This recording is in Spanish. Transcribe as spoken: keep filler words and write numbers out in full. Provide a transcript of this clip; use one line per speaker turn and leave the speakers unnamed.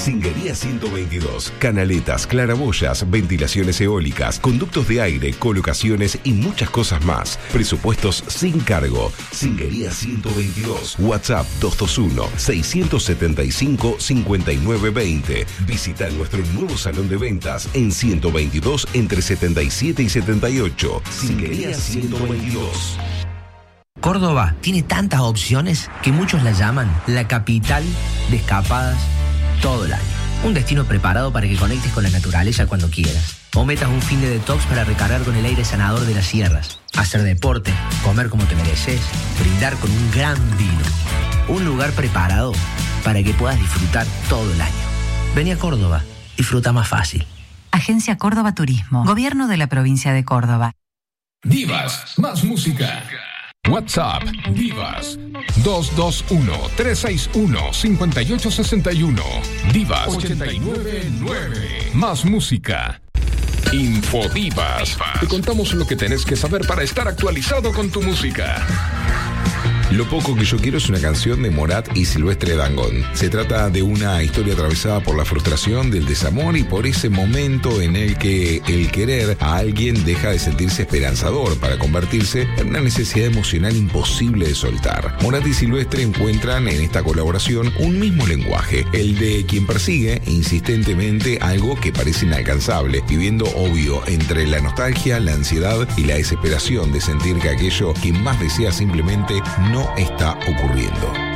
Singuería ciento veintidós. Canaletas, claraboyas, ventilaciones eólicas, conductos de aire, colocaciones y muchas cosas más. Presupuestos sin cargo. Singuería ciento veintidós. WhatsApp dos dos uno, seis siete cinco, cinco nueve dos cero. Visita nuestro nuevo salón de ventas en ciento veintidós entre setenta y siete y setenta y ocho. Singuería ciento veintidós.
Córdoba tiene tantas opciones que muchos la llaman la capital de escapadas todo el año. Un destino preparado para que conectes con la naturaleza cuando quieras. O metas un fin de detox para recargar con el aire sanador de las sierras. Hacer deporte, comer como te mereces, brindar con un gran vino. Un lugar preparado para que puedas disfrutar todo el año. Vení a Córdoba, disfruta más fácil.
Agencia Córdoba Turismo. Gobierno de la provincia de Córdoba.
Divas, más música. WhatsApp Divas dos dos uno, tres seis uno, cinco ocho seis uno. Divas ochenta y nueve nueve. Más música. Infodivas. Te contamos lo que tenés que saber para estar actualizado con tu música.
Lo poco que yo quiero es una canción de Morat y Silvestre Dangond. Se trata de una historia atravesada por la frustración, del desamor y por ese momento en el que el querer a alguien deja de sentirse esperanzador para convertirse en una necesidad emocional imposible de soltar. Morat y Silvestre encuentran en esta colaboración un mismo lenguaje, el de quien persigue insistentemente algo que parece inalcanzable, viviendo obvio entre la nostalgia, la ansiedad y la desesperación de sentir que aquello que más desea simplemente no está ocurriendo.